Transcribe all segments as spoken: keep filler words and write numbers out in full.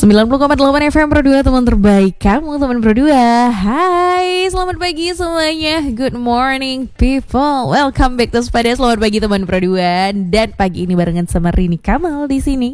sembilan puluh koma delapan F M Pro dua, teman terbaik kamu, teman Pro dua. Hai, selamat pagi semuanya. Good morning people. Welcome back to Spada. Selamat pagi teman Pro dua. Dan pagi ini barengan sama Rini Kamal di sini.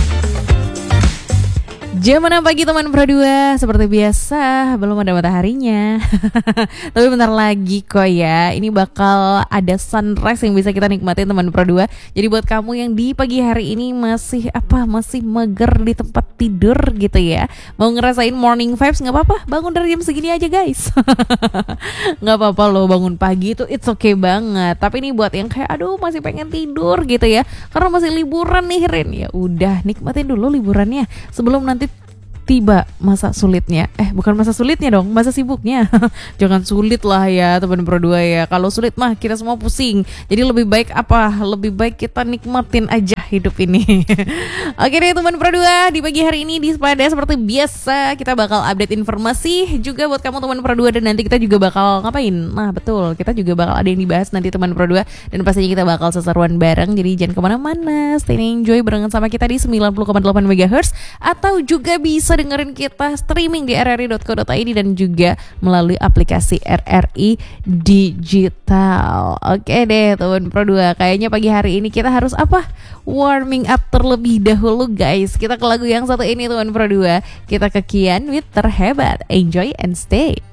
Jam enam pagi teman Pro dua, seperti biasa belum ada mataharinya. Tapi bentar lagi kok ya. Ini bakal ada sunrise yang bisa kita nikmatin teman Pro dua. Jadi buat kamu yang di pagi hari ini masih apa masih mager di tempat tidur gitu ya, mau ngerasain morning vibes, nggak apa-apa, bangun dari jam segini aja guys. Nggak apa-apa loh bangun pagi itu, it's okay banget. Tapi ini buat yang kayak aduh masih pengen tidur gitu ya, karena masih liburan nih Rin, ya udah nikmatin dulu liburannya sebelum nanti tiba masa sulitnya. Eh bukan masa sulitnya dong, masa sibuknya. Jangan sulit lah ya teman Pro dua ya. Kalau sulit mah kita semua pusing. Jadi lebih baik apa? Lebih baik kita nikmatin aja hidup ini. Oke deh teman Pro dua, di pagi hari ini di Spada seperti biasa kita bakal update informasi juga buat kamu teman Pro dua, dan nanti kita juga bakal ngapain? Nah betul, kita juga bakal ada yang dibahas nanti teman Pro dua, dan pastinya kita bakal seseruan bareng. Jadi jangan kemana-mana, stay enjoy barengan sama kita di sembilan puluh koma delapan megahertz, atau juga bisa dengerin kita streaming di r r i dot co dot i d dan juga melalui aplikasi R R I Digital. Oke deh teman Pro dua, kayaknya pagi hari ini kita harus apa? Warming up terlebih dahulu guys. Kita ke lagu yang satu ini teman Pro dua. Kita ke Kian with Terhebat. Enjoy and stay.